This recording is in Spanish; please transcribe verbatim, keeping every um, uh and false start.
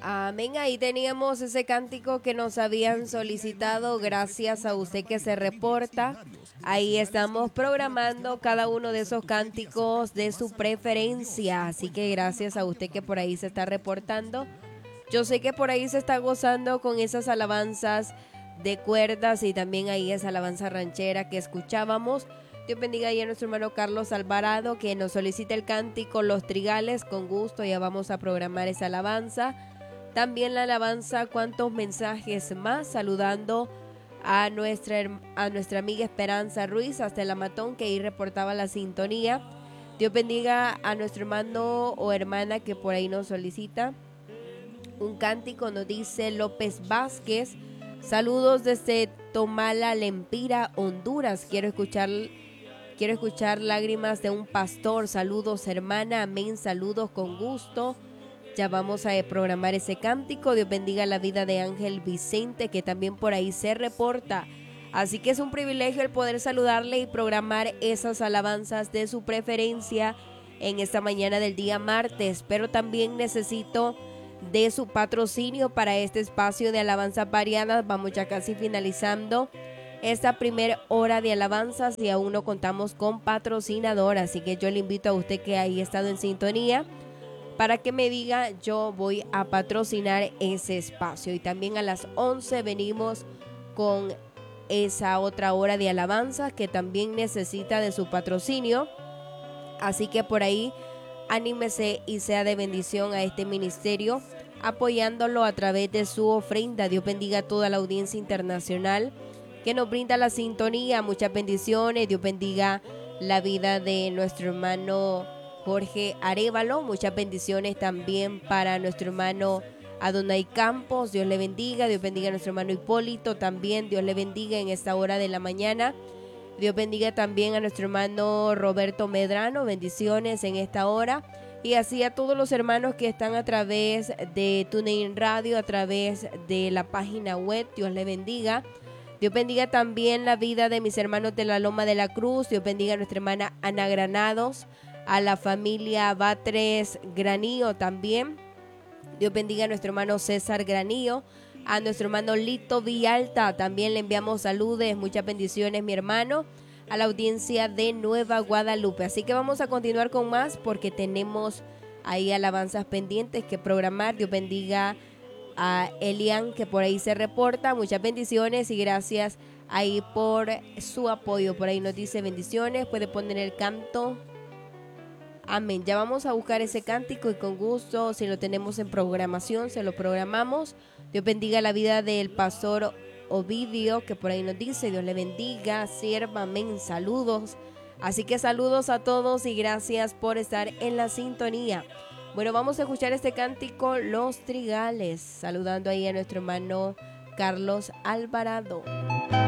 Amén, ahí teníamos ese cántico que nos habían solicitado, gracias a usted que se reporta. Ahí estamos programando cada uno de esos cánticos de su preferencia, así que gracias a usted que por ahí se está reportando. Yo sé que por ahí se está gozando con esas alabanzas de cuerdas y también ahí esa alabanza ranchera que escuchábamos. Dios bendiga ahí a nuestro hermano Carlos Alvarado que nos solicita el cántico Los Trigales, con gusto ya vamos a programar esa alabanza. También la alabanza Cuántos Mensajes Más, saludando a nuestra, a nuestra amiga Esperanza Ruiz hasta el Amatón, que ahí reportaba la sintonía. Dios bendiga a nuestro hermano o hermana que por ahí nos solicita un cántico, nos dice López Vázquez. Saludos desde Tomala, Lempira, Honduras. Quiero escuchar, quiero escuchar Lágrimas de un Pastor. Saludos, hermana. Amén. Saludos con gusto. Ya vamos a programar ese cántico. Dios bendiga la vida de Ángel Vicente, que también por ahí se reporta. Así que es un privilegio el poder saludarle y programar esas alabanzas de su preferencia en esta mañana del día martes. Pero también necesito de su patrocinio para este espacio de alabanzas variadas. Vamos ya casi finalizando esta primera hora de alabanzas y aún no contamos con patrocinador. Así que yo le invito a usted que haya estado en sintonía para que me diga, yo voy a patrocinar ese espacio. Y también a las once venimos con esa otra hora de alabanza que también necesita de su patrocinio. Así que por ahí anímese y sea de bendición a este ministerio, apoyándolo a través de su ofrenda. Dios bendiga a toda la audiencia internacional que nos brinda la sintonía. Muchas bendiciones. Dios bendiga la vida de nuestro hermano Jorge Arévalo, muchas bendiciones también para nuestro hermano Adonai Campos, Dios le bendiga. Dios bendiga a nuestro hermano Hipólito también, Dios le bendiga en esta hora de la mañana. Dios bendiga también a nuestro hermano Roberto Medrano, bendiciones en esta hora. Y así a todos los hermanos que están a través de TuneIn Radio, a través de la página web, Dios le bendiga. Dios bendiga también la vida de mis hermanos de la Loma de la Cruz. Dios bendiga a nuestra hermana Ana Granados, a la familia Batres Granillo también. Dios bendiga a nuestro hermano César Granillo, a nuestro hermano Lito Villalta, también le enviamos saludos, muchas bendiciones mi hermano, a la audiencia de Nueva Guadalupe. Así que vamos a continuar con más porque tenemos ahí alabanzas pendientes que programar. Dios bendiga a Elian que por ahí se reporta, muchas bendiciones y gracias ahí por su apoyo. Por ahí nos dice bendiciones, puede poner el canto. Amén. Ya vamos a buscar ese cántico y con gusto, si lo tenemos en programación, se lo programamos. Dios bendiga la vida del pastor Ovidio, que por ahí nos dice, Dios le bendiga, sierva, amén, saludos. Así que saludos a todos y gracias por estar en la sintonía. Bueno, vamos a escuchar este cántico, Los Trigales, saludando ahí a nuestro hermano Carlos Alvarado.